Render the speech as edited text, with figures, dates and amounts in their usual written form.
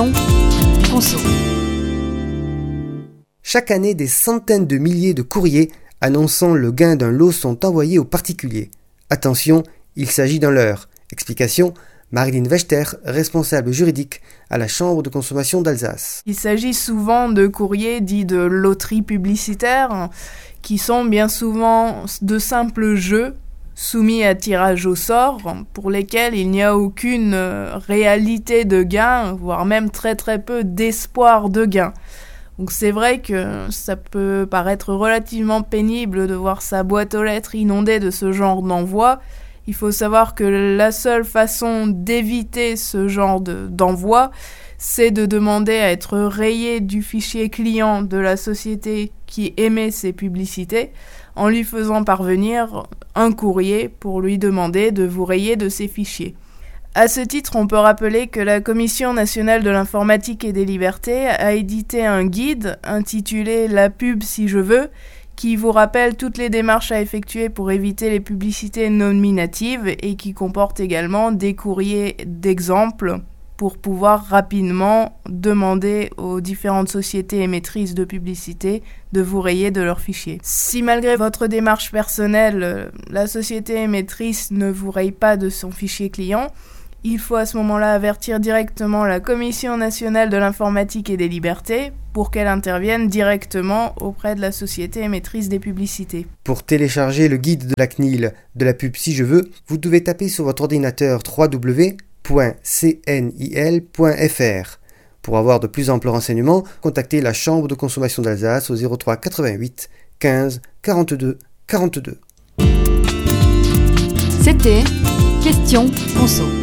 Conso. Chaque année, des centaines de milliers de courriers annonçant le gain d'un lot sont envoyés aux particuliers. Attention, il s'agit d'un leurre. Explication, Marilyn Wechter, responsable juridique à la Chambre de consommation d'Alsace. Il s'agit souvent de courriers dits de loterie publicitaire, qui sont bien souvent de simples jeux soumis à tirage au sort, pour lesquels il n'y a aucune réalité de gain, voire même très très peu d'espoir de gain. Donc c'est vrai que ça peut paraître relativement pénible de voir sa boîte aux lettres inondée de ce genre d'envoi. Il faut savoir que la seule façon d'éviter ce genre d'envoi, c'est de demander à être rayé du fichier client de la société qui émet ces publicités, en lui faisant parvenir un courrier pour lui demander de vous rayer de ces fichiers. À ce titre, on peut rappeler que la Commission nationale de l'informatique et des libertés a édité un guide intitulé « La pub si je veux », qui vous rappelle toutes les démarches à effectuer pour éviter les publicités nominatives et qui comporte également des courriers d'exemple pour pouvoir rapidement demander aux différentes sociétés émettrices de publicité de vous rayer de leurs fichiers. Si malgré votre démarche personnelle, la société émettrice ne vous raye pas de son fichier client, il faut à ce moment-là avertir directement la Commission nationale de l'informatique et des libertés pour qu'elle intervienne directement auprès de la société émettrice des publicités. Pour télécharger le guide de la CNIL de la pub si je veux, vous devez taper sur votre ordinateur www.cnil.fr. Pour avoir de plus amples renseignements, contactez la Chambre de consommation d'Alsace au 03 88 15 42 42. C'était Question Conso.